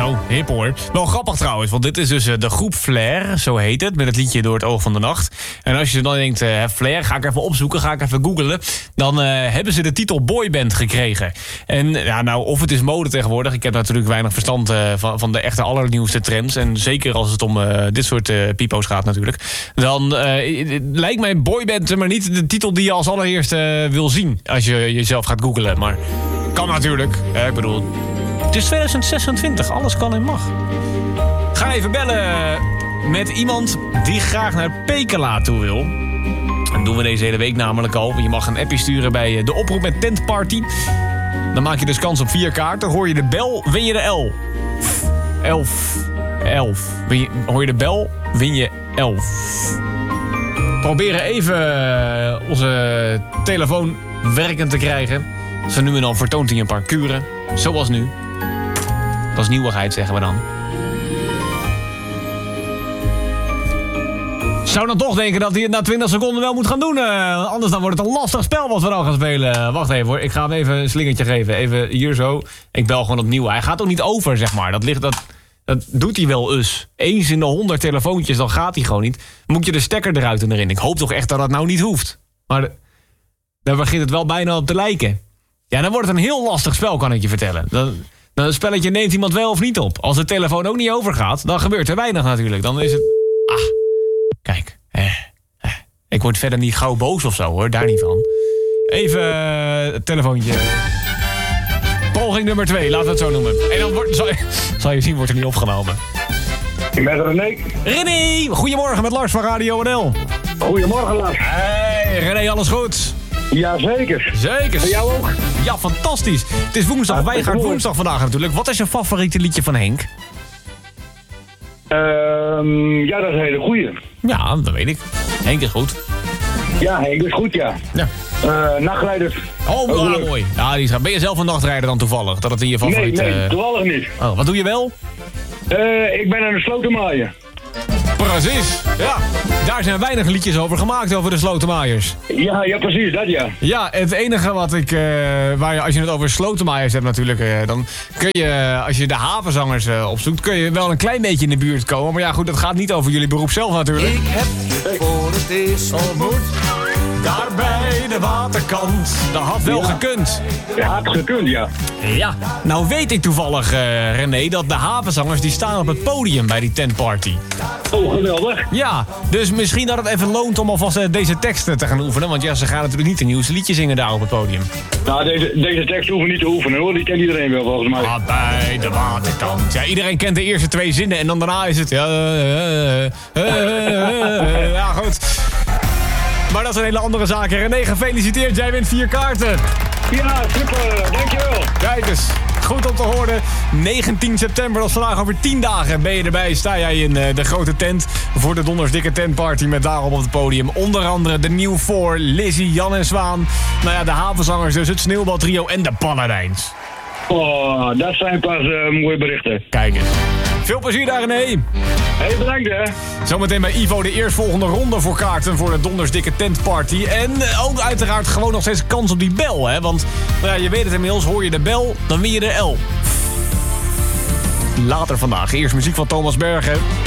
Nou, hip hoor. Wel grappig trouwens, want dit is dus de groep Flair, zo heet het, met het liedje Door het oog van de nacht. En als je dan denkt, Flair, ga ik even opzoeken, ga ik even googlen, dan hebben ze de titel boyband gekregen. En ja, nou, of het is mode tegenwoordig, ik heb natuurlijk weinig verstand van de echte allernieuwste trends. En zeker als het om dit soort pipo's gaat natuurlijk. Dan lijkt mij boyband maar niet de titel die je als allereerst wil zien als je jezelf gaat googlen. Maar kan natuurlijk, ik bedoel... Het is 2026, alles kan en mag. Ga even bellen met iemand die graag naar Pekela toe wil. Dat doen we deze hele week namelijk al. Je mag een appje sturen bij de oproep met tentparty. Dan maak je dus kans op 4 kaarten. Hoor je de bel, win je de L. 11. Hoor je de bel, win je 11. Proberen even onze telefoon werkend te krijgen. Zo nu en dan vertoont hij een paar kuren. Zoals nu. Dat is nieuwigheid, zeggen we dan. Zou dan toch denken dat hij het na 20 seconden wel moet gaan doen. Anders dan wordt het een lastig spel wat we dan gaan spelen. Wacht even hoor, ik ga hem even een slingertje geven. Even hier zo. Ik bel gewoon opnieuw. Hij gaat ook niet over, zeg maar. Dat doet hij wel eens. Eens in de 100 telefoontjes, dan gaat hij gewoon niet. Moet je de stekker eruit en erin. Ik hoop toch echt dat dat nou niet hoeft. Maar daar begint het wel bijna op te lijken. Ja, dan wordt het een heel lastig spel, kan ik je vertellen. Dan een spelletje neemt iemand wel of niet op. Als de telefoon ook niet overgaat, dan gebeurt er weinig natuurlijk. Dan is het... Kijk. Ik word verder niet gauw boos of zo, hoor. Daar niet van. Even het telefoontje. Poging nummer 2, laten we het zo noemen. En dan zal je zien, wordt er niet opgenomen. Ik ben René. René, goedemorgen met Lars van Radio NL. Goedemorgen, Lars. Hey, René, alles goed? Jazeker. Zeker. En jou ook? Ja, fantastisch. Het is woensdag, wij gaan woensdag vandaag natuurlijk. Wat is je favoriete liedje van Henk? Ja, dat is een hele goeie. Ja, dat weet ik. Henk is goed. Ja, Henk is goed, ja. Nachtrijder. Oh, mooi. Ja, ben je zelf een nachtrijder dan toevallig? Dat het in je favoriet... Nee, toevallig niet. Oh, wat doe je wel? Ik ben aan de slotenmaaien. Precies. Ja, daar zijn weinig liedjes over gemaakt, over de slotenmaaiers. Ja, precies, dat ja. Ja, het enige wat als je het over slotenmaaiers hebt natuurlijk, dan kun je, als je de havenzangers opzoekt, kun je wel een klein beetje in de buurt komen. Maar ja, goed, dat gaat niet over jullie beroep zelf natuurlijk. Ik heb je voor het eerst ontmoet, daar bij de waterkant. Dat had wel gekund. Dat had gekund, ja. Ja, nou weet ik toevallig, René, dat de havenzangers die staan op het podium bij die tentparty. Oh, geweldig. Ja, dus misschien dat het even loont om alvast deze teksten te gaan oefenen. Want ja, ze gaan natuurlijk niet een nieuwste liedje zingen daar op het podium. Nou, deze tekst hoeven niet te oefenen hoor. Die kent iedereen wel volgens mij. Ah, bij de waterkant. Ja, iedereen kent de eerste 2 zinnen en dan daarna is het... Ja, goed. Maar dat is een hele andere zaak. René, gefeliciteerd. Jij wint 4 kaarten. Ja, super. Dankjewel. Kijk eens. Goed om te horen. 19 september, dat is vandaag over 10 dagen. Ben je erbij, sta jij in de grote tent voor de Dondersdikke Tentparty met daarop op het podium. Onder andere de Nieuw 4, Lizzie, Jan en Zwaan. Nou ja, de havenzangers dus, het Sneeuwbaltrio en de Paladijns. Oh, dat zijn pas mooie berichten. Kijk eens. Veel plezier daar, René. Hey, bedankt hè. Zometeen bij Ivo de eerstvolgende ronde voor kaarten voor de Dondersdikke Tentparty. En ook uiteraard gewoon nog steeds kans op die bel, hè. Want nou ja, je weet het inmiddels, hoor je de bel, dan win je de L. Later vandaag. Eerst muziek van Thomas Bergen.